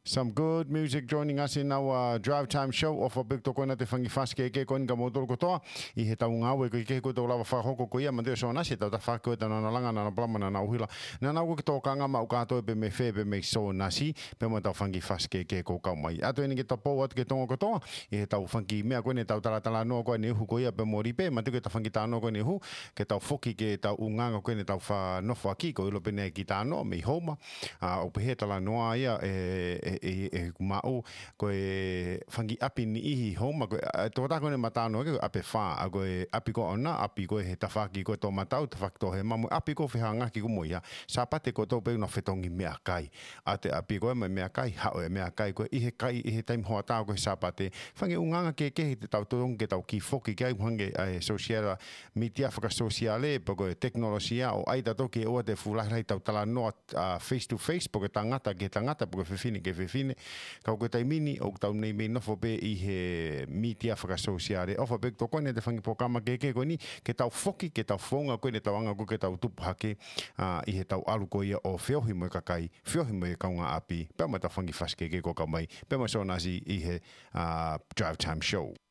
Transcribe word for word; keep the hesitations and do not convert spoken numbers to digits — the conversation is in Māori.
Some good music joining us in our uh, drive time show of a big tokona te whangi whaske ke koin ka motor kotoa I he tau ngāwe ko I ke ko tau lawa whahoko ko ia mandeo so nasi tau ta whako ta nana langa nana plamana na uhila na nau ko tō kanga mau kātoe pe me whe pe me so nasi pe mo tau whangi whaske ke ko kau mai ato eni ke tau pō atu ke tonga kotoa I he tau whangi mea koe ne tau taratala noa koe ne uhu ko ia pe mori pe ma tuke tau whangi tānoa koe ne uhu ke tau whoki ke tau unganga koe ne tau wha nofo aki ko ilo pene ki tānoa me homa o pe he tala noa ia e e e kumau ko e whangi api ni ihi homa ko tō tako ne matano ke ape wha a ko e api ko ona api ko he tawhaki ko tō matau tawhaki tō he mamu api ko whiha ngaki ko moia sa pate ko tō peo na whetongi mea kai a te api ko e mai mea kai hao e mea kai ko i he kai I he taim hoa tāo ko he sa pate whangi unganga ke ke he te tau tōng ke tau ki whoki ke ai hange e social media whaka sosiale po ko e teknolosia o aita toki e oa te fulahrai tau tala noa face to face po ke tangata ke tangata po ke whiwhine ke whiwhine kau ko tai mini o tau nei me nofo pe I he media whakasosiare ofa pe to koine te whangi pokama ke ke koini ke tau whoki ke tau whonga koine tau anga ko ke tau tupuhake uh, I he tau alu ko ia o whiohi mo kakai whiohi mo e kaunga api pe ma tau whangi whaske ke ko kamai pe ma so nasi I he uh, drive time show